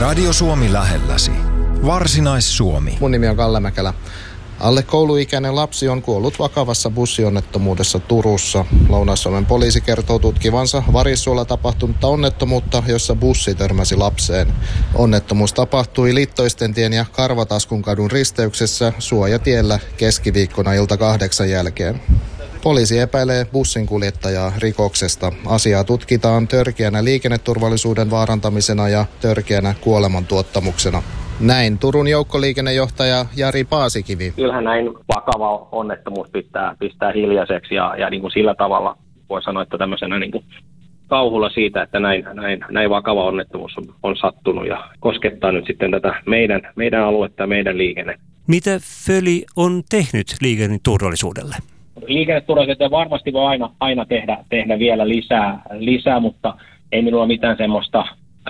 Radio Suomi lähelläsi. Varsinais-Suomi. Mun nimi on Kalle Mäkelä. Alle kouluikäinen lapsi on kuollut vakavassa bussionnettomuudessa Turussa. Lounais-Suomen poliisi kertoo tutkivansa Varissuolla tapahtunutta onnettomuutta, jossa bussi törmäsi lapseen. Onnettomuus tapahtui Littoistentien ja Karvataskunkadun risteyksessä Suojatiellä keskiviikkona ilta 8 jälkeen. Poliisi epäilee bussinkuljettajaa rikoksesta. Asiaa tutkitaan törkeänä liikenneturvallisuuden vaarantamisena ja törkeänä kuolemantuottamuksena. Näin Turun joukkoliikennejohtaja Jari Paasikivi. Kyllähän näin vakava onnettomuus pistää hiljaiseksi ja niin kuin sillä tavalla voi sanoa, että tämmöisenä niin kuin kauhulla siitä, että näin vakava onnettomuus on sattunut ja koskettaa nyt sitten tätä meidän aluetta ja meidän liikenne. Mitä Föli on tehnyt liikenneturvallisuudelle? Liikenneturvallisuuteen varmasti voi aina tehdä vielä lisää, mutta ei minulla mitään semmoista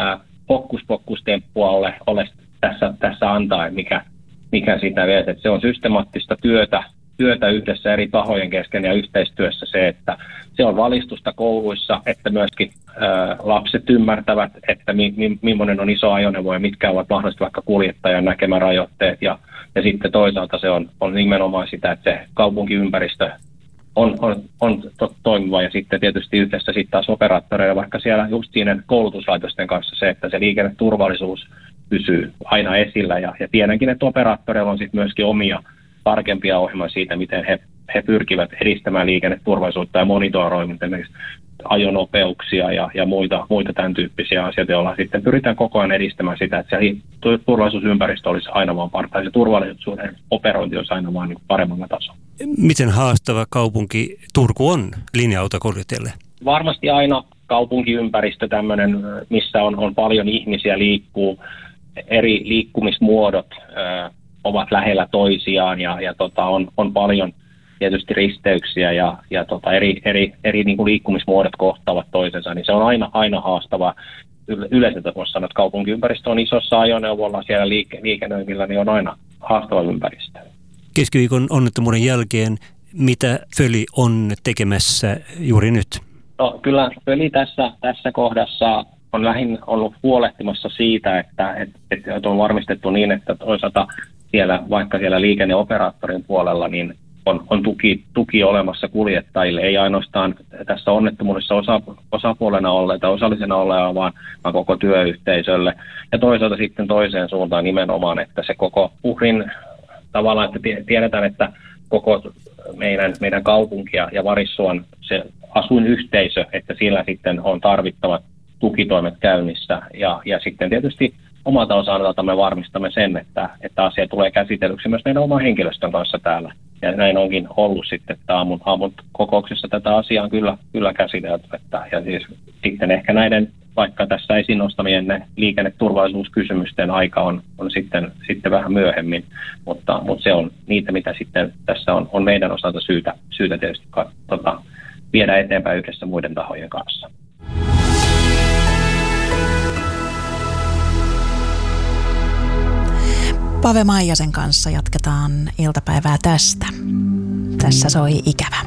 hokkuspokkustemppua ole tässä antaa, mikä sitä vie. Että se on systemaattista työtä yhdessä eri tahojen kesken ja yhteistyössä se, että se on valistusta kouluissa, että myöskin lapset ymmärtävät, että millainen on iso ajoneuvo ja mitkä ovat mahdollisesti vaikka kuljettajan näkemä rajoitteet ja sitten toisaalta se on nimenomaan sitä, että se kaupunkiympäristö on toimiva ja sitten tietysti yhdessä sitten taas operaattoreilla vaikka siellä just siinä koulutuslaitosten kanssa se, että se liikenneturvallisuus pysyy aina esillä ja tiedänkin, että operaattoreilla on sitten myöskin omia tarkempia ohjelmia siitä, miten he pyrkivät edistämään liikenneturvallisuutta ja monitoroimaan esimerkiksi ajonopeuksia ja muita tämän tyyppisiä asioita, joilla sitten pyritään koko ajan edistämään sitä, että se turvallisuusympäristö olisi aina vaan parempi, se turvallisuuden operointi olisi aina vaan niin paremmalla tasolla. Miten haastava kaupunki Turku on linja-autokuljettajille? Varmasti aina kaupunkiympäristö tämmöinen, missä on paljon ihmisiä liikkuu, eri liikkumismuodot ovat lähellä toisiaan ja on paljon tietysti risteyksiä ja eri niin kuin liikkumismuodot kohtaavat toisensa, niin se on aina haastavaa. Yleensä voisi sanoa, että kaupunkiympäristö on isossa ajoneuvolla siellä liikennöimillä, niin on aina haastava ympäristö. Keskiviikon onnettomuuden jälkeen, mitä Föli on tekemässä juuri nyt? No, kyllä Föli tässä kohdassa on lähinnä ollut huolehtimassa siitä, että on varmistettu niin, että toisaalta vaikka siellä liikenneoperaattorin puolella, niin on tuki olemassa kuljettajille, ei ainoastaan tässä onnettomuudessa osapuolena olleita tai osallisena olleita, vaan koko työyhteisölle. Ja toisaalta sitten toiseen suuntaan nimenomaan, että se koko uhrin tavallaan, että tiedetään, että koko meidän kaupunki ja Varissuon se asuinyhteisö, että siellä sitten on tarvittavat tukitoimet käynnissä ja sitten tietysti omalta osalta me varmistamme sen, että asia tulee käsitellyksi myös meidän oman henkilöstön kanssa täällä. Ja näin onkin ollut sitten, että aamun kokouksessa tätä asiaa on kyllä käsitelty. Ja siis sitten ehkä näiden, vaikka tässä esiin nostamien liikenneturvallisuuskysymysten aika on sitten vähän myöhemmin, mutta se on niitä, mitä sitten tässä on meidän osalta syytä tietysti viedä eteenpäin yhdessä muiden tahojen kanssa. Pave Maijasen kanssa jatketaan iltapäivää tästä. Tässä soi Ikävä.